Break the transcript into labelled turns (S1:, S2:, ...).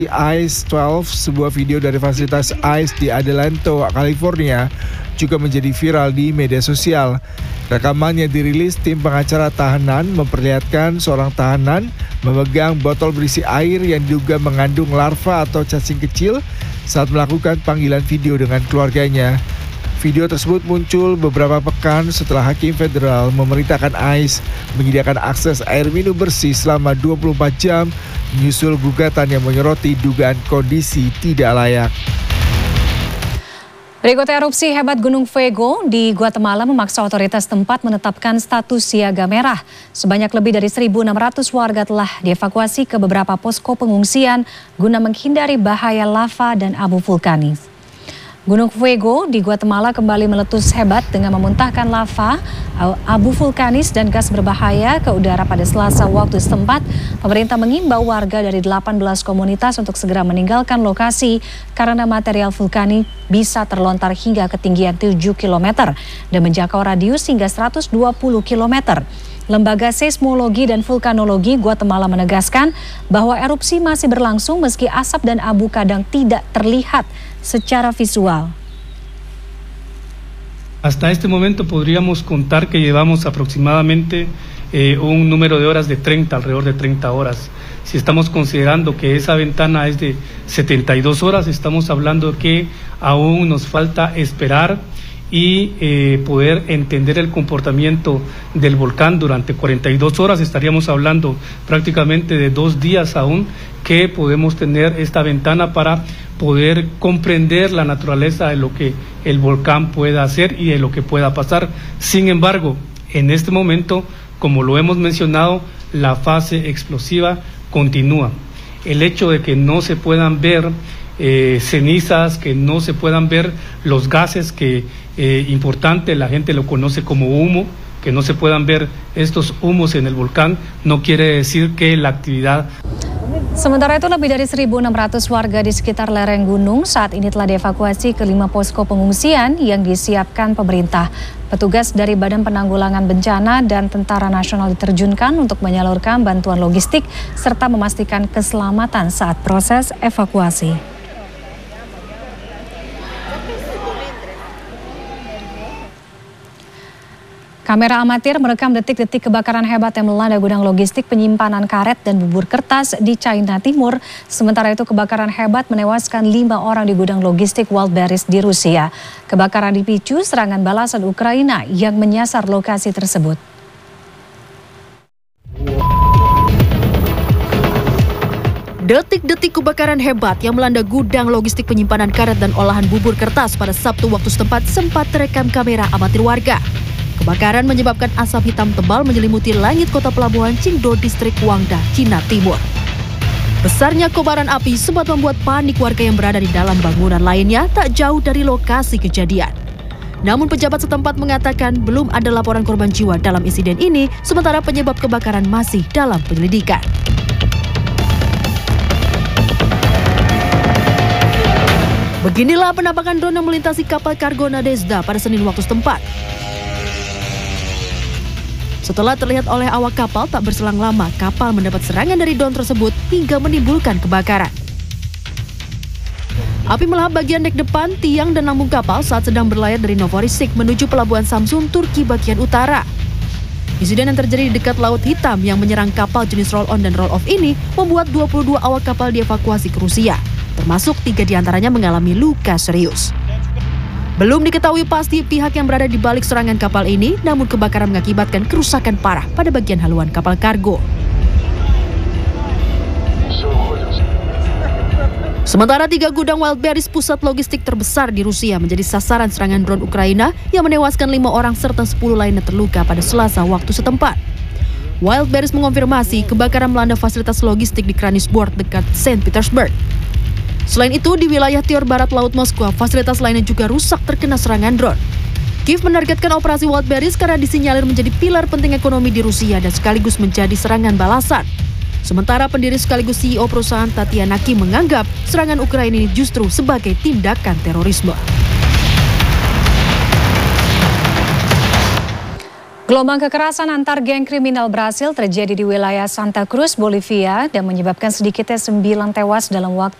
S1: Ice 12, sebuah video dari fasilitas ICE di Adelanto, California, juga menjadi viral di media sosial. Rekaman yang dirilis tim pengacara tahanan memperlihatkan seorang tahanan memegang botol berisi air yang diduga mengandung larva atau cacing kecil saat melakukan panggilan video dengan keluarganya. Video tersebut muncul beberapa pekan setelah Hakim Federal memerintahkan ICE menyediakan akses air minum bersih selama 24 jam menyusul gugatan yang menyoroti dugaan kondisi tidak layak.
S2: Berikut erupsi hebat Gunung Fuego di Guatemala memaksa otoritas tempat menetapkan status siaga merah. Sebanyak lebih dari 1.600 warga telah dievakuasi ke beberapa posko pengungsian guna menghindari bahaya lava dan abu vulkanis. Gunung Fuego di Guatemala kembali meletus hebat dengan memuntahkan lava, abu vulkanis dan gas berbahaya ke udara pada Selasa waktu setempat. Pemerintah mengimbau warga dari 18 komunitas untuk segera meninggalkan lokasi karena material vulkanik bisa terlontar hingga ketinggian 7 km dan menjangkau radius hingga 120 km. Lembaga Seismologi dan Vulkanologi Guatemala menegaskan bahwa erupsi masih berlangsung meski asap dan abu kadang tidak terlihat secara visual.
S3: Hasta este momento podríamos contar que llevamos aproximadamente un número de horas de 30, alrededor de 30 horas. Si estamos considerando que esa ventana es de 72 horas, estamos hablando que aún nos falta esperar y poder entender el comportamiento del volcán durante 42 horas. Estaríamos hablando prácticamente de 2 días aún que podemos tener esta ventana para poder comprender la naturaleza de lo que el volcán pueda hacer y de lo que pueda pasar. Sin embargo, en este momento, como lo hemos mencionado, la fase explosiva continúa. El hecho de que no se puedan ver cenizas, que no se puedan ver los gases que importante, la gente lo conoce como humo, que no se puedan ver estos humos en el volcán, no quiere decir que la actividad.
S2: Sementara itu lebih dari 1.600 warga di sekitar lereng gunung saat ini telah dievakuasi ke 5 posko pengungsian yang disiapkan pemerintah. Petugas dari Badan Penanggulangan Bencana dan Tentara Nasional diterjunkan untuk menyalurkan bantuan logistik serta memastikan keselamatan saat proses evakuasi. Kamera amatir merekam detik-detik kebakaran hebat yang melanda gudang logistik penyimpanan karet dan bubur kertas di China Timur. Sementara itu kebakaran hebat menewaskan 5 orang di gudang logistik Wildberries di Rusia. Kebakaran dipicu serangan balasan Ukraina yang menyasar lokasi tersebut.
S4: Detik-detik kebakaran hebat yang melanda gudang logistik penyimpanan karet dan olahan bubur kertas pada Sabtu waktu setempat sempat terekam kamera amatir warga. Kebakaran menyebabkan asap hitam tebal menyelimuti langit kota pelabuhan Qingdao, distrik Guangda, Cina Timur. Besarnya kobaran api sempat membuat panik warga yang berada di dalam bangunan lainnya tak jauh dari lokasi kejadian. Namun pejabat setempat mengatakan belum ada laporan korban jiwa dalam insiden ini, sementara penyebab kebakaran masih dalam penyelidikan. Beginilah penampakan drone yang melintasi kapal kargo Nadezhda pada Senin waktu setempat. Setelah terlihat oleh awak kapal, tak berselang lama kapal mendapat serangan dari drone tersebut hingga menimbulkan kebakaran. Api melahap bagian dek depan, tiang dan lambung kapal saat sedang berlayar dari Novorossiysk menuju pelabuhan Samsun, Turki bagian utara. Insiden yang terjadi di dekat Laut Hitam yang menyerang kapal jenis roll-on dan roll-off ini membuat 22 awak kapal dievakuasi ke Rusia, termasuk 3 diantaranya mengalami luka serius. Belum diketahui pasti pihak yang berada di balik serangan kapal ini, namun kebakaran mengakibatkan kerusakan parah pada bagian haluan kapal kargo. Sementara 3 gudang Wildberries, pusat logistik terbesar di Rusia, menjadi sasaran serangan drone Ukraina yang menewaskan 5 orang serta 10 lainnya terluka pada Selasa waktu setempat. Wildberries mengonfirmasi kebakaran melanda fasilitas logistik di Krasnodar dekat Saint Petersburg. Selain itu, di wilayah timur barat Laut Moskwa, fasilitas lainnya juga rusak terkena serangan drone. Kiev menargetkan operasi Wildberries karena disinyalir menjadi pilar penting ekonomi di Rusia dan sekaligus menjadi serangan balasan. Sementara pendiri sekaligus CEO perusahaan Tatiana Kim menganggap serangan Ukraina ini justru sebagai tindakan terorisme.
S2: Gelombang kekerasan antar geng kriminal Brasil terjadi di wilayah Santa Cruz, Bolivia dan menyebabkan sedikitnya 9 tewas dalam waktu